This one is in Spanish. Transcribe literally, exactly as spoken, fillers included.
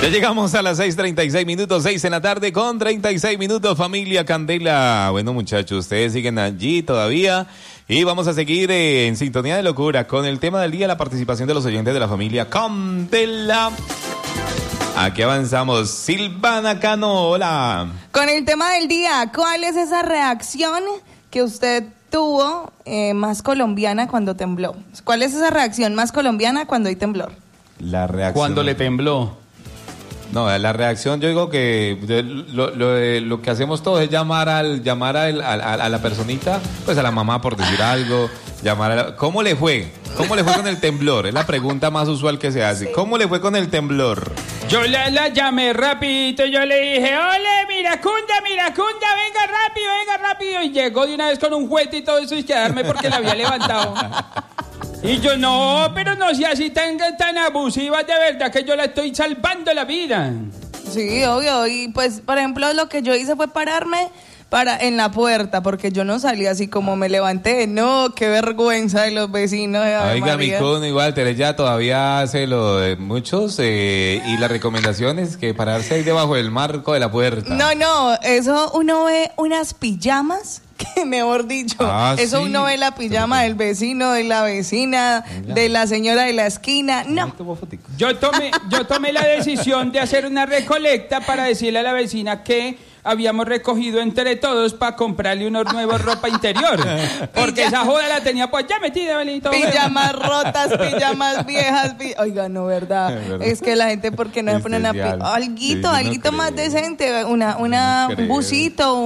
Ya llegamos a las seis treinta y seis minutos, seis en la tarde con treinta y seis minutos, familia Candela. Bueno, muchachos, ustedes siguen allí todavía y vamos a seguir eh, en sintonía de locura con el tema del día, la participación de los oyentes de la familia Candela. Aquí avanzamos. Silvana Cano, hola. Con el tema del día, ¿cuál es esa reacción que usted tuvo eh, más colombiana cuando tembló? ¿Cuál es esa reacción más colombiana cuando hay temblor? La reacción. Cuando le tembló. No, la reacción, yo digo que lo, lo, lo que hacemos todos es llamar al llamar a, a, a la personita, pues a la mamá por decir algo, llamar a la, ¿cómo le fue? ¿Cómo le fue con el temblor? Es la pregunta más usual que se hace. ¿Cómo le fue con el temblor? Yo la, la llamé rapidito, yo le dije, ole, Miracunda, Miracunda, venga rápido, venga rápido. Y llegó de una vez con un juguete y todo eso y quedarme porque la había levantado. Y yo, no, pero no sea así tan, tan abusiva, de verdad que yo la estoy salvando la vida. Sí, obvio. Y pues, por ejemplo, lo que yo hice fue pararme para en la puerta, porque yo no salí así como me levanté. No, qué vergüenza de los vecinos. De Oiga, mi cono, igual, Teresa todavía hace lo de muchos eh, y la recomendación es que pararse ahí debajo del marco de la puerta. No, no, eso uno ve unas pijamas que mejor dicho, ah, eso sí. uno ve la pijama del vecino, de la vecina, Venga. de la señora de la esquina, no. Yo tomé, yo tomé la decisión de hacer una recolecta para decirle a la vecina que habíamos recogido entre todos para comprarle unos nuevos ropa interior, porque Pijama. esa joda la tenía pues ya metida, Benito. Pijamas rotas, pijamas viejas, pi... oiga, no, ¿verdad? Es, verdad. Es que la gente, ¿por qué no se pone una pi... alguito, sí, alguito no más decente, una, una, un busito,